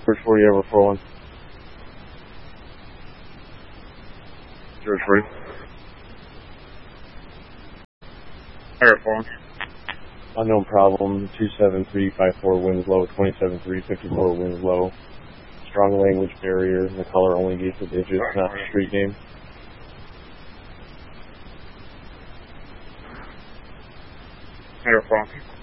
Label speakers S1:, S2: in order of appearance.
S1: George 40 over 41.
S2: George 40. Air 41.
S1: Unknown problem, 27354 winds low, 27354 winds low. Strong language barrier, the caller only gave the digits, not the street name.
S2: Air 41.